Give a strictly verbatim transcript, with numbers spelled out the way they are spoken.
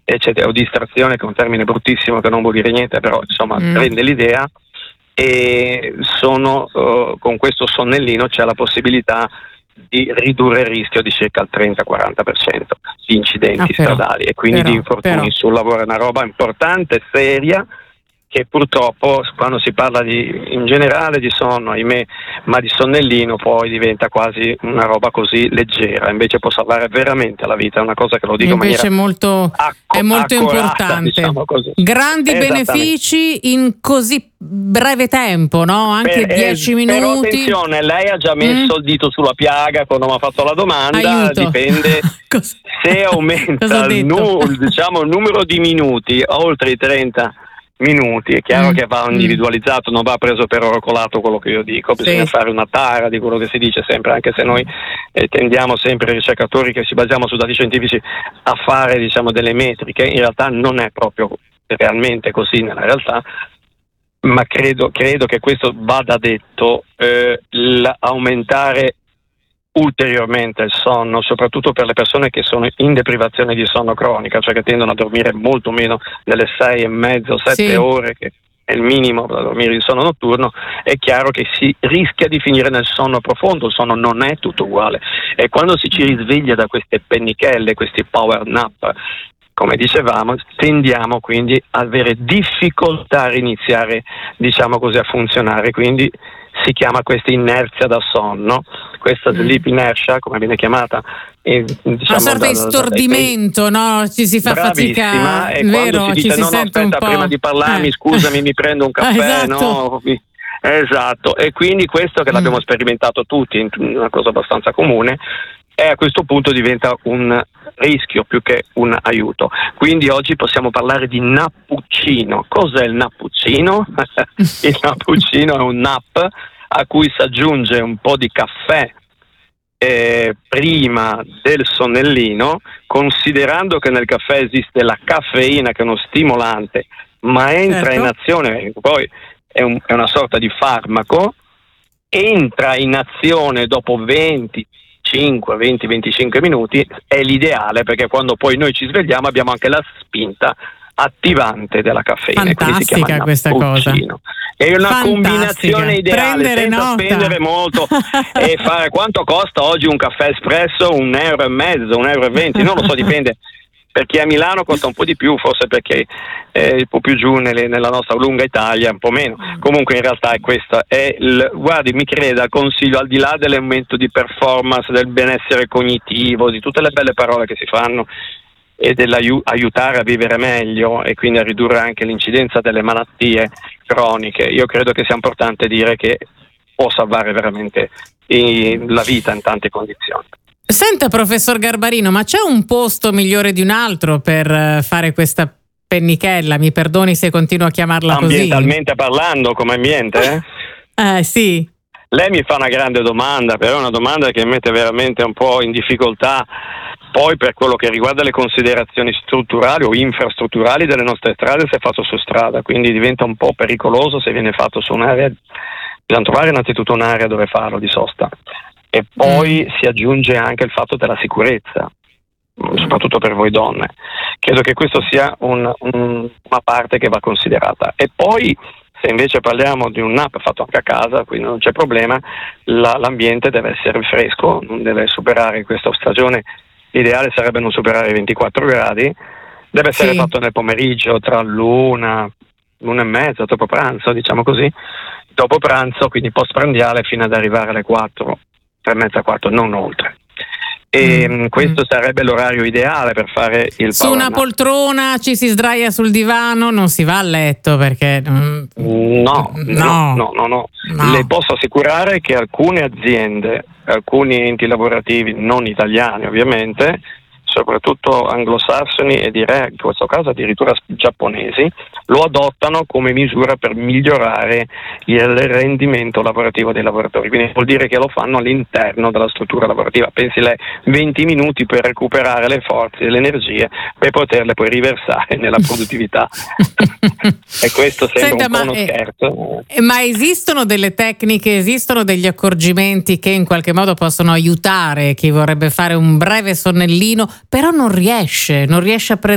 eccetera, o distrazione, che è un termine bruttissimo che non vuol dire niente, però insomma mm. rende l'idea, e sono uh, con questo sonnellino c'è la possibilità di ridurre il rischio di circa il trenta quaranta per cento di incidenti ah, però, stradali e quindi però, di infortuni però. sul lavoro. È una roba importante, seria, che purtroppo quando si parla di, in generale di sonno, ahimè, ma di sonnellino poi diventa quasi una roba così leggera, invece può salvare veramente la vita, è una cosa che lo dico invece in maniera molto, acco- è molto accorata, importante, diciamo così. Grandi benefici in così breve tempo, no? Anche per, dieci eh, minuti. Però attenzione, lei ha già messo mm. il dito sulla piaga quando mi ha fatto la domanda. Aiuto. Dipende se aumenta il, nu- diciamo, il numero di minuti oltre i trenta minuti, è chiaro mm. che va individualizzato, non va preso per oro colato quello che io dico, bisogna sì. fare una tara di quello che si dice sempre, anche se noi eh, tendiamo sempre, ricercatori che si basiamo su dati scientifici, a fare diciamo delle metriche. In realtà non è proprio realmente così nella realtà, ma credo, credo che questo vada detto, eh, aumentare ulteriormente il sonno, soprattutto per le persone che sono in deprivazione di sonno cronica, cioè che tendono a dormire molto meno delle sei e mezzo, sette sì. ore, che è il minimo da dormire di sonno notturno. È chiaro che si rischia di finire nel sonno profondo. Il sonno non è tutto uguale, e quando si ci risveglia da queste pennichelle, questi power nap, come dicevamo, tendiamo quindi ad avere difficoltà a iniziare, diciamo così, a funzionare, quindi si chiama questa inerzia da sonno, questa sleep inertia, come viene chiamata, e, diciamo, una sorta di stordimento, no? Ci si fa bravissima, fatica, e vero? quando si dice ci no, si no, sente aspetta, un po'... prima di parlarmi, eh. scusami, mi prendo un caffè, esatto. no? Esatto, e quindi questo che mm. l'abbiamo sperimentato tutti, è una cosa abbastanza comune, e a questo punto diventa un rischio più che un aiuto. Quindi oggi possiamo parlare di nappuccino. Cos'è il nappuccino? Il nappuccino è un nap a cui si aggiunge un po' di caffè eh, prima del sonnellino, considerando che nel caffè esiste la caffeina, che è uno stimolante, ma entra certo. in azione, poi è, un, è una sorta di farmaco, entra in azione dopo venti cinque, venti, venticinque minuti, è l'ideale, perché quando poi noi ci svegliamo abbiamo anche la spinta attivante della caffeina. Fantastica questa cosa. È una Fantastica. Combinazione ideale, prendere senza nota. spendere molto e fare. Quanto costa oggi un caffè espresso? Un euro e mezzo, un euro e venti, non lo so, dipende. Per chi è a Milano costa un po' di più, forse perché è un po' più giù nelle, nella nostra lunga Italia un po' meno. Comunque in realtà è questo, è il, guardi, mi creda, consiglio, al di là dell'aumento di performance, del benessere cognitivo, di tutte le belle parole che si fanno, e dell'aiutare a vivere meglio e quindi a ridurre anche l'incidenza delle malattie croniche, io credo che sia importante dire che può salvare veramente la vita in tante condizioni. Senta, professor Garbarino, ma c'è un posto migliore di un altro per fare questa pennichella? Mi perdoni se continuo a chiamarla così. Ambientalmente parlando, come ambiente? Eh, eh sì. Lei mi fa una grande domanda, però è una domanda che mette veramente un po' in difficoltà. Poi per quello che riguarda le considerazioni strutturali o infrastrutturali delle nostre strade, se è fatto su strada, quindi diventa un po' pericoloso se viene fatto su un'area. Bisogna trovare innanzitutto un'area dove farlo di sosta, e poi mm. si aggiunge anche il fatto della sicurezza, soprattutto per voi donne. Credo che questo sia un, un, una parte che va considerata. E poi, se invece parliamo di un nap fatto anche a casa, quindi non c'è problema, la, l'ambiente deve essere fresco, non deve superare in questa stagione. L'ideale sarebbe non superare i ventiquattro gradi, deve essere sì. fatto nel pomeriggio tra l'una, l'una e mezza, dopo pranzo, diciamo così, dopo pranzo, quindi post prandiale, fino ad arrivare alle quattro, tre e mezza, quattro, non oltre. E mm. questo mm. sarebbe l'orario ideale per fare il su una nap. Poltrona ci si sdraia sul divano, non si va a letto perché no no no, no, no, no. no. Le posso assicurare che alcune aziende, alcuni enti lavorativi non italiani ovviamente, soprattutto anglosassoni e direi in questo caso addirittura giapponesi, lo adottano come misura per migliorare il rendimento lavorativo dei lavoratori, quindi vuol dire che lo fanno all'interno della struttura lavorativa. Pensi lei, venti minuti per recuperare le forze e le energie per poterle poi riversare nella produttività. E questo sembra Senta, un po' uno eh, scherzo. Ma esistono delle tecniche, esistono degli accorgimenti che in qualche modo possono aiutare chi vorrebbe fare un breve sonnellino, però non riesce, non riesce a prendere